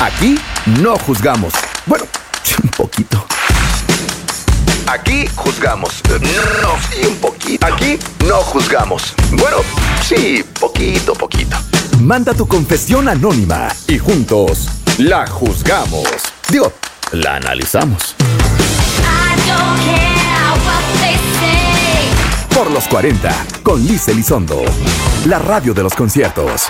Aquí no juzgamos. Bueno, un poquito. Aquí juzgamos. No, sí, un poquito. Aquí no juzgamos. Bueno, sí, poquito. Manda tu confesión anónima y juntos la juzgamos. Digo, la analizamos. Por los 40, con Liz Elizondo. La radio de los conciertos.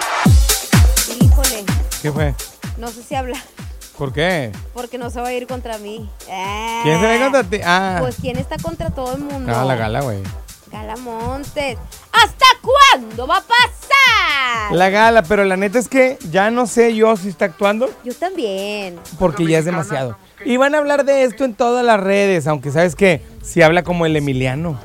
Híjole. ¿Qué fue? No sé si habla. ¿Por qué? Porque no se va a ir contra mí. ¿Quién se ve contra ti? Pues ¿quién está contra todo el mundo? La Gala, güey. Gala Montes. ¿Hasta cuándo va a pasar? La Gala, pero la neta es que ya no sé yo si está actuando. Yo también. Porque ya es demasiado. Y van a hablar de esto en todas las redes, aunque sabes que si habla como el Emiliano.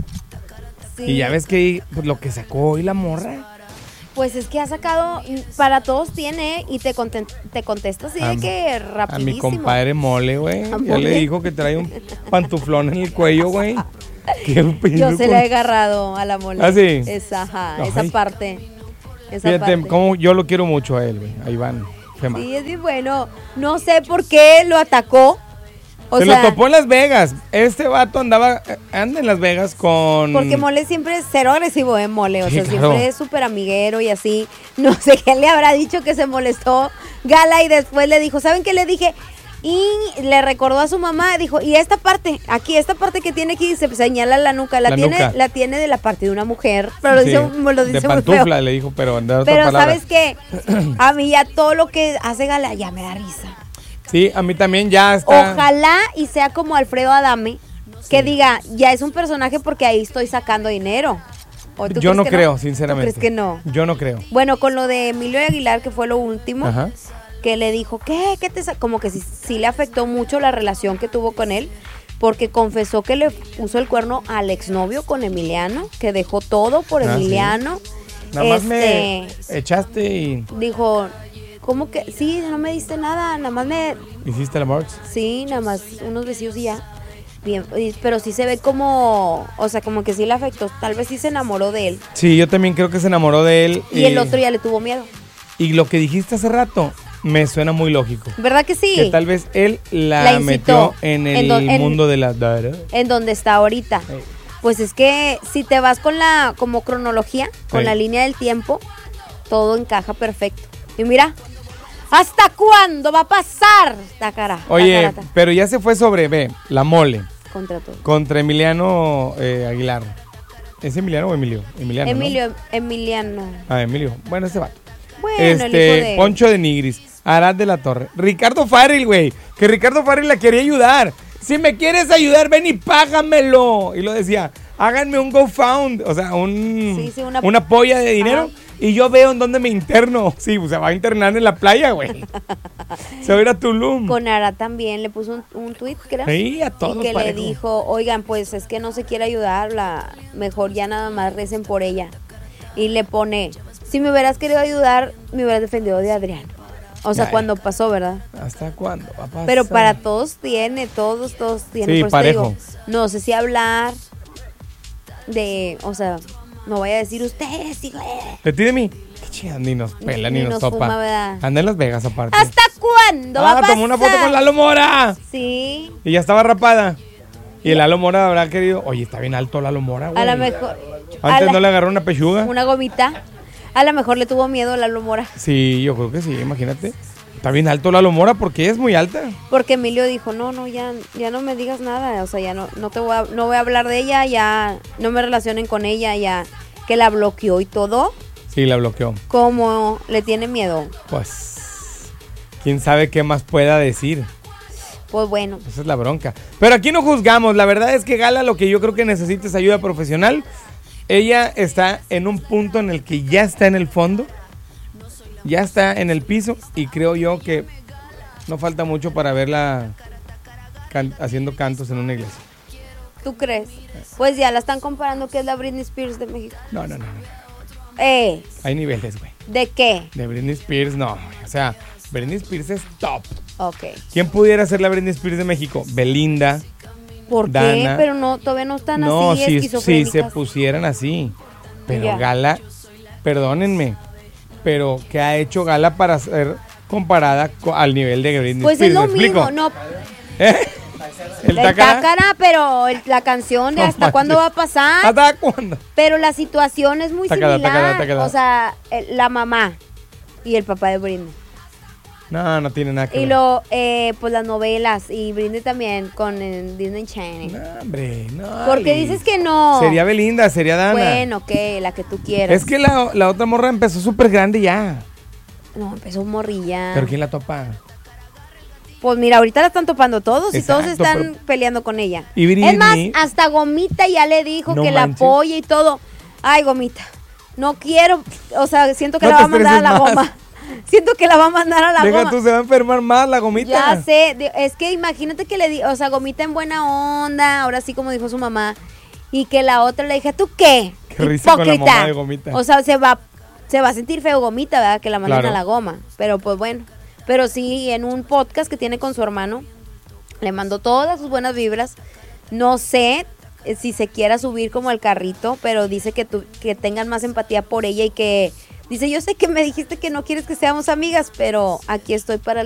Sí. Y ya ves que pues, lo que sacó hoy la morra. Pues es que ha sacado, para todos tiene, y te contesta así de que rapidísimo. A mi compadre Mole, güey. Ya Mole. le dijo que trae un pantuflón en el cuello, güey. Yo se le he agarrado a la Mole. ¿Ah, sí? Esa Ay. parte. Fíjate cómo yo lo quiero mucho a él, güey. A Iván Fema. Sí, es bien bueno. No sé por qué lo atacó. Se lo topó en Las Vegas. Este vato anda en Las Vegas con... Porque Mole siempre es cero agresivo, Mole. O Sí, sea, claro. siempre es súper amiguero y así. No sé qué le habrá dicho que se molestó Gala y después le dijo, ¿saben qué le dije? Y le recordó a su mamá, dijo, y esta parte que tiene aquí, se señala la nuca, la tiene de la parte de una mujer, pero Sí, lo dice de muy pantufla, feo. le dijo, pero de otra Pero palabra. ¿sabes qué? A mí ya todo lo que hace Gala ya me da risa. Sí, a mí también ya está... Ojalá y sea como Alfredo Adame, que diga, ya es un personaje porque ahí estoy sacando dinero. ¿O tú Yo crees no que creo, sinceramente. ¿Tú crees que no? Yo no creo. Bueno, con lo de Emilio Aguilar, que fue lo último, Ajá. que le dijo, ¿qué como que sí le afectó mucho la relación que tuvo con él, porque confesó que le puso el cuerno al exnovio con Emiliano, que dejó todo por Emiliano. Nada más me echaste y... Dijo, ¿cómo que? Sí, no me diste nada, nada más me... ¿Hiciste el amor? Sí, nada más unos besillos y ya. Bien, pero sí se ve como, o sea, como que sí le afectó, tal vez sí se enamoró de él. Sí, yo también creo que se enamoró de él. Y el otro ya le tuvo miedo. Y lo que dijiste hace rato me suena muy lógico. ¿Verdad que sí? Que tal vez él la metió en el mundo de las... En donde está ahorita. Pues es que si te vas con la como cronología, con la línea del tiempo, todo encaja perfecto. Y mira, ¿hasta cuándo va a pasar la cara? Oye, pero ya se fue sobre, la Mole. Contra todo. Contra Emiliano Aguilar. ¿Es Emiliano o Emilio? Emiliano. Ah, Emilio. Bueno, ese vato. Bueno, el hijo de... Poncho de Nigris, Arad de la Torre, Ricardo Farrell, güey. Que Ricardo Farrell la quería ayudar. Si me quieres ayudar, ven y págamelo. Y lo decía, háganme un GoFund, o sea, una polla de dinero. Ajá. Y yo veo en dónde me interno. Sí, se va a internar en la playa, güey. Se va a ir a Tulum. Con Arad también le puso un tweet, creo. Sí, a todos. Y que le dijo, oigan, pues es que no se quiere ayudarla. Mejor ya nada más recen por ella. Y le pone, si me hubieras querido ayudar, me hubieras defendido de Adrián. O sea, cuando pasó, ¿verdad? ¿Hasta cuándo va a pasar? Pero para todos tiene. Sí, por parejo. Digo, no sé si hablar de, o sea, no voy a decir ustedes, digo, ¿De ti de mí? Qué chida, ni nos pela, ni nos topa. Fuma, anda en Las Vegas aparte. ¿Hasta cuándo va a pasar? Tomó una foto con Lalo Mora. Sí. Y ya estaba rapada. Y el Lalo Mora habrá querido, oye, está bien alto Lalo Mora, güey. A lo mejor. Antes no le agarró una pechuga. Una gomita. A lo mejor le tuvo miedo a Lalo Mora. Sí, yo creo que sí, imagínate. Está bien alto Lalo Mora porque es muy alta. Porque Emilio dijo, no, ya no me digas nada, o sea, ya no voy a hablar de ella, ya no me relacionen con ella, ya que la bloqueó y todo. Sí, la bloqueó. ¿Cómo le tiene miedo? Pues, quién sabe qué más pueda decir. Pues bueno. Esa es la bronca. Pero aquí no juzgamos, la verdad es que Gala lo que yo creo que necesita es ayuda profesional. Ella está en un punto en el que ya está en el fondo. Ya está en el piso y creo yo que no falta mucho para verla haciendo cantos en una iglesia. ¿Tú crees? Pues ya la están comparando que es la Britney Spears de México. No. Hay niveles, güey. ¿De qué? De Britney Spears, no. O sea, Britney Spears es top. Ok. ¿Quién pudiera ser la Britney Spears de México? Belinda. ¿Por Dana. qué? Pero no, todavía no están así esquizofrénicas. Sí, se pusieran así. Pero ya. Gala, perdónenme, pero ¿qué ha hecho Gala para ser comparada al nivel de Britney Pues Spears. es lo ¿Me explico? mismo, no. El Tácara, pero la canción de No hasta manches. cuándo va a pasar. ¿Hasta cuándo? Pero la situación es muy Tácala, similar. tácala. O sea, la mamá y el papá de Britney. No tiene nada que Y ver. pues las novelas. Y Britney también con Disney Channel. No, hombre, no. Porque dices que no. Sería Belinda, sería Dana. Bueno, la que tú quieras. Es que la otra morra empezó súper grande ya. No, empezó morrilla. ¿Pero quién la topa? Pues mira, ahorita la están topando todos Exacto, y todos están pero- peleando con ella. Y Britney- Es más, hasta Gomita ya le dijo No que la manches. apoya y todo. Ay, Gomita, no quiero, o sea, siento que No la te va a mandar a la estreses goma. Siento que la va a mandar a la Deja goma. tú, se va a enfermar más la Gomita. Ya sé, es que imagínate que o sea, Gomita en buena onda, ahora sí como dijo su mamá, y que la otra le dije, ¿tú qué? Qué risa con la mamá de Gomita. O sea, se va a sentir feo Gomita, ¿verdad? Que la manden Claro. a la goma. Pero pues bueno. Pero sí, en un podcast que tiene con su hermano, le mandó todas sus buenas vibras. No sé si se quiera subir como al carrito, pero dice que tengan más empatía por ella y que... Dice, yo sé que me dijiste que no quieres que seamos amigas, pero aquí estoy para